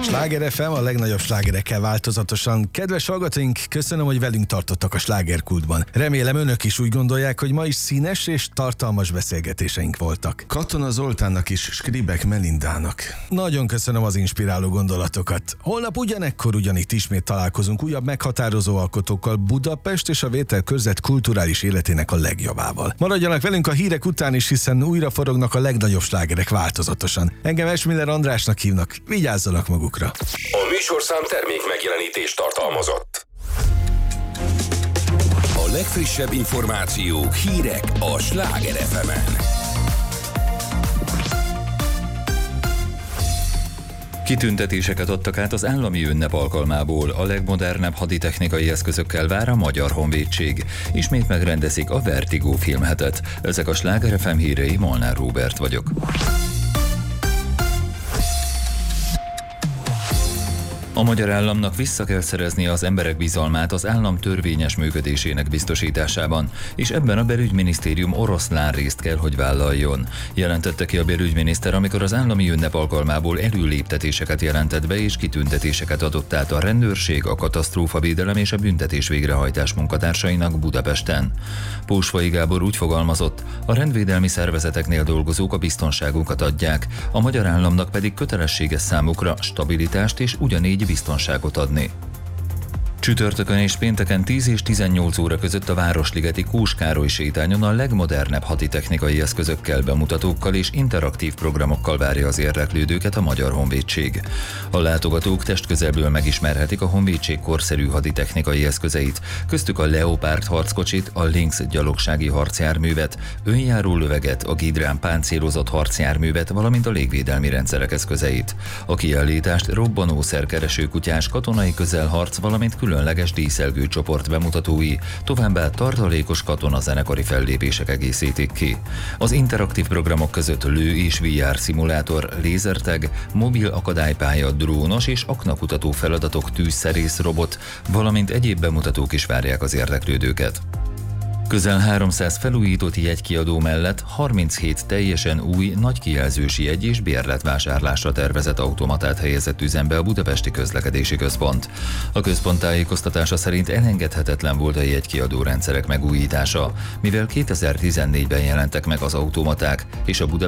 Sláger FM, a legnagyobb slágerekkel változatosan. Kedves hallgatóink, köszönöm, hogy velünk tartottak a slágerkultban. Remélem önök is úgy gondolják, hogy ma is színes és tartalmas beszélgetéseink voltak. Katona Zoltánnak és Skribek Melindának. Nagyon köszönöm az inspiráló gondolatokat. Holnap ugyanekkor ugyanitt ismét találkozunk újabb meghatározó alkotókkal Budapest és a Vételkörzet kulturális életének a legjavával. Maradjanak velünk a hírek után is, hiszen újra forognak a legnagyobb slágerek változatosan. Engem Esmiller Andrásnak hívnak, vigyázzanak magukra. A műsorszám termék megjelenítést tartalmazott. A legfrissebb információk, hírek a Sláger FM-en. Kitüntetéseket adtak át az állami ünnep alkalmából, a legmodernebb haditechnikai eszközökkel vár a Magyar Honvédség. Ismét megrendezik a Vertigo filmhetet. Ezek a Sláger FM hírei, Molnár Róbert vagyok. A magyar államnak vissza kell szereznie az emberek bizalmát az állam törvényes működésének biztosításában, és ebben a belügyminisztérium oroszlán részt kell, hogy vállaljon. Jelentette ki a belügyminiszter, amikor az állami ünnep alkalmából előléptetéseket jelentett be és kitüntetéseket adott át a rendőrség, a katasztrófavédelem és a büntetés végrehajtás munkatársainak Budapesten. Pósfai Gábor úgy fogalmazott, a rendvédelmi szervezeteknél dolgozók a biztonságukat adják, a magyar államnak pedig kötelessége számukra stabilitást és ugyanígy biztonságot adni. Csütörtökön és pénteken 10 és 18 óra között a Városligeti Kós Károly sétányon a legmodernebb haditechnikai eszközökkel, bemutatókkal és interaktív programokkal várja az érdeklődőket a Magyar Honvédség. A látogatók testközelből megismerhetik a honvédség korszerű haditechnikai eszközeit, köztük a Leopard harckocsit, a Lynx gyalogsági harcjárművet, önjáró löveget, a Gidrán páncélozott harcjárművet, valamint a légvédelmi rendszerek eszközeit. A kiállítást robbanószerkereső kutyás katonai közelharc, valamint különleges díszelgő csoport bemutatói, továbbá tartalékos katonazenekari fellépések egészítik ki. Az interaktív programok között lő- és VR szimulátor, lézertag, mobil akadálypálya, drónos és aknakutató feladatok, tűzszerész robot, valamint egyéb bemutatók is várják az érdeklődőket. Közel 300 felújított jegykiadó mellett 37 teljesen új, nagy kijelzős jegy- és bérletvásárlásra tervezett automatát helyezett üzembe a Budapesti Közlekedési Központ. A központ tájékoztatása szerint elengedhetetlen volt a jegykiadó rendszerek megújítása, mivel 2014-ben jelentek meg az automaták, és a